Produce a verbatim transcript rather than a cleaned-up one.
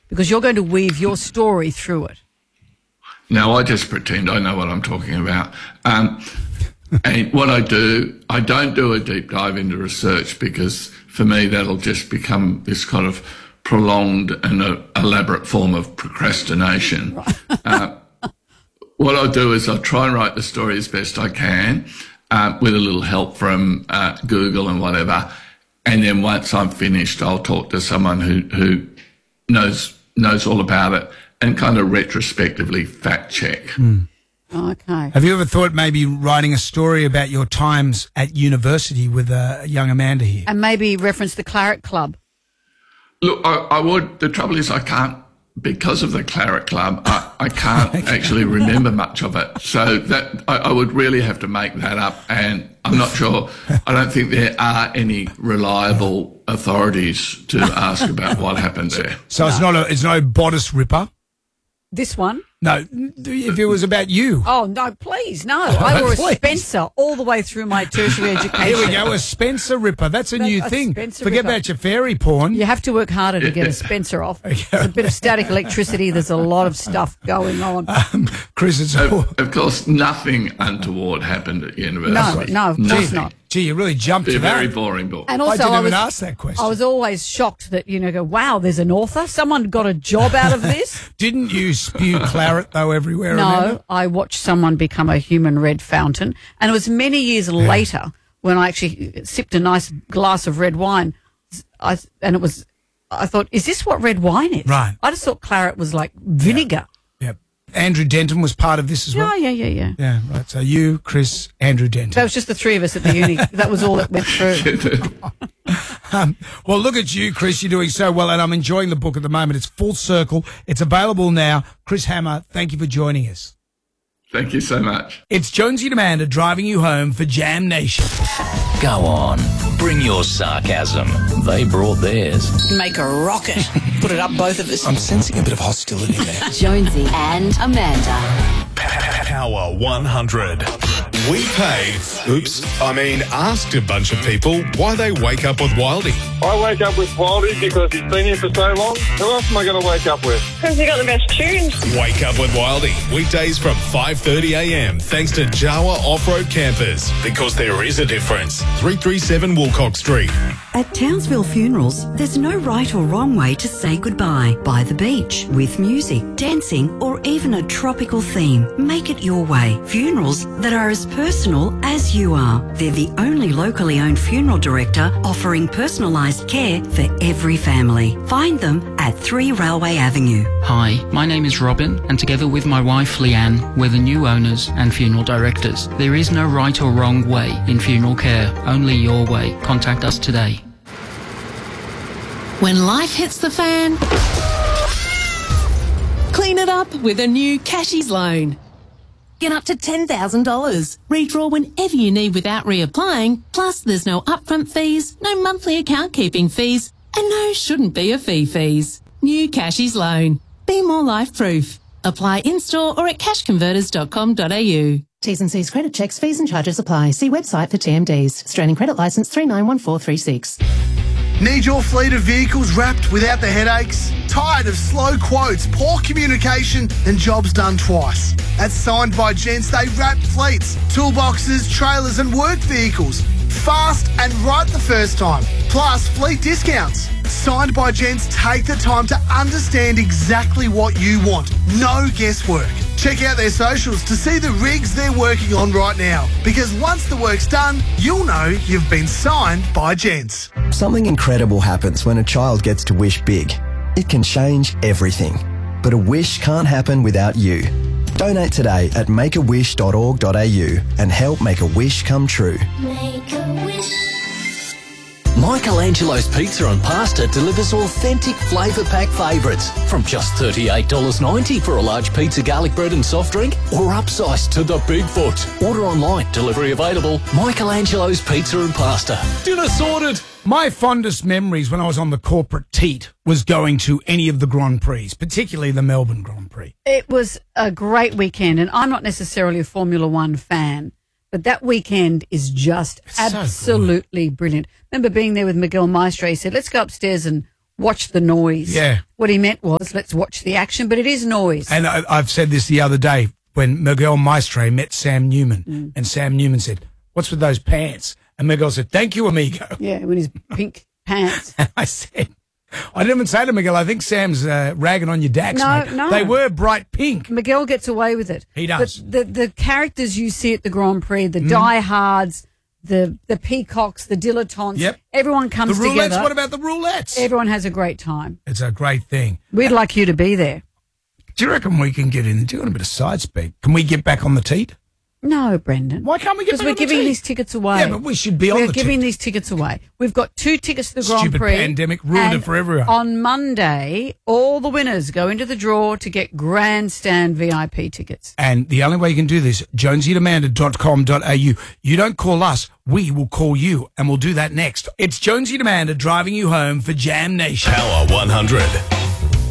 because you're going to weave your story through it. No, I just pretend I know what I'm talking about. Um, and what I do, I don't do a deep dive into research because for me that'll just become this kind of prolonged and uh, elaborate form of procrastination. Right. uh, what I'll do is I'll try and write the story as best I can uh, with a little help from uh, Google and whatever. And then once I'm finished, I'll talk to someone who, who knows knows all about it and kind of retrospectively fact check. Mm. Okay. Have you ever thought maybe writing a story about your times at university with uh, young Amanda here? And maybe reference the Claret Club. Look, I, I would. The trouble is I can't, because of the Claret Club, I, I can't actually remember much of it. So that I, I would really have to make that up. And I'm not sure, I don't think there are any reliable authorities to ask about what happened there. So no. it's not a, it's no bodice ripper? This one? No, if it was about you. Oh, no, please, no. I wore a Please. Spencer all the way through my tertiary education. Here we go, a Spencer ripper. That's a That- new a thing. Spencer Forget ripper. about your fairy porn. You have to work harder to get a Spencer off. There's a bit of static electricity. There's a lot of stuff going on. Um, Chris, it's all... Of, of course, nothing untoward happened at No, university. no, of course Nothing. not. Gee, you really jumped It's to a very that. boring book. And I also, didn't I even was, ask that question. I was always shocked that, you know, go, wow, there's an author. Someone got a job out of this. Didn't you spew claret, though, everywhere? No, Amanda? I watched someone become a human red fountain. And it was many years later when I actually sipped a nice glass of red wine. I, and it was, I thought, is this what red wine is? Right. I just thought claret was like vinegar. Yep. Andrew Denton was part of this as well? Yeah, yeah, yeah, yeah. Yeah, right. So you, Chris, Andrew Denton. That was just the three of us at the uni. That was all that went through. Um, well, look at you, Chris. You're doing so well, and I'm enjoying the book at the moment. It's full circle. It's available now. Chris Hammer, thank you for joining us. Thank you so much. It's Jonesy and Amanda driving you home for Jam Nation. Go on, bring your sarcasm. They brought theirs. Make a rocket. Put it up, both of us. I'm sensing a bit of hostility there. Jonesy and Amanda. Power one hundred. We paid, oops, I mean asked a bunch of people why they wake up with Wildy. I wake up with Wildy because he's been here for so long. Who else am I going to wake up with? Because you got the best tunes. Wake up with Wildy. Weekdays from five thirty a m thanks to Jawa Off-Road Campers. Because there is a difference. three thirty-seven Woolcock Street. At Townsville Funerals, there's no right or wrong way to say goodbye. By the beach, with music, dancing, or even a tropical theme. Make it your way. Funerals that are as personal as you are. They're the only locally owned funeral director offering personalised care for every family. Find them at three Railway Avenue. Hi, my name is Robin, and together with my wife Leanne, we're the new owners and funeral directors. There is no right or wrong way in funeral care, only your way. Contact us today. When life hits the fan, clean it up with a new Cashies loan. Get up to ten thousand dollars. Redraw whenever you need without reapplying. Plus, there's no upfront fees, no monthly account keeping fees, and no shouldn't be a fee fees. New Cashies loan. Be more life-proof. Apply in-store or at cash converters dot com dot a u. T's and C's credit checks, fees and charges apply. See website for T M Ds. Australian Credit Licence three nine one four three six. Need your fleet of vehicles wrapped without the headaches? Tired of slow quotes, poor communication and jobs done twice? At Signed by Gents, they wrap fleets, toolboxes, trailers and work vehicles. Fast and right the first time. Plus fleet discounts. Signed by Gents take the time to understand exactly what you want. No guesswork. Check out their socials to see the rigs they're working on right now. Because once the work's done, you'll know you've been signed by Gents. Something incredible happens when a child gets to wish big. It can change everything. But a wish can't happen without you. Donate today at make a wish dot org dot a u and help make a wish come true. Make a wish. Michelangelo's Pizza and Pasta delivers authentic flavour pack favourites from just thirty-eight dollars ninety for a large pizza, garlic bread and soft drink, or upsized to the Bigfoot. Order online, delivery available. Michelangelo's Pizza and Pasta. Dinner sorted. My fondest memories when I was on the corporate teat was going to any of the Grand Prix, particularly the Melbourne Grand Prix. It was a great weekend, and I'm not necessarily a Formula One fan, but that weekend is just It's so absolutely brilliant. Remember being there with Miguel Maestro. He said, let's go upstairs and watch the noise. Yeah. What he meant was, let's watch the action, but it is noise. And I, I've said this the other day when Miguel Maestre met Sam Newman, Mm. and Sam Newman said, "What's with those pants?" And Miguel said, "Thank you, amigo." Yeah, with his pink pants. And I said, I didn't even say to Miguel, I think Sam's uh, ragging on your Dax, No, mate. no. They were bright pink. Miguel gets away with it. He does. But the, the characters you see at the Grand Prix, the Mm. diehards, the the peacocks, the dilettantes, Yep. everyone comes The roulettes, together. what about the roulettes? Everyone has a great time. It's a great thing. We'd like you to be there. Do you reckon we can get in? Do you want a bit of side speak? Can we get back on the teat? No, Brendan. Why can't we get Because back we're on the giving teat? these tickets away. Yeah, but we should be on We're the giving teat. these tickets away. We've got two tickets to the Grand Stupid Prix. pandemic ruined it and for everyone. On Monday, all the winners go into the draw to get grandstand V I P tickets. And the only way you can do this, jonesy and amanda dot com dot a u. You don't call us, we will call you, and we'll do that next. It's Jonesy and Amanda driving you home for Jam Nation. Power one hundred.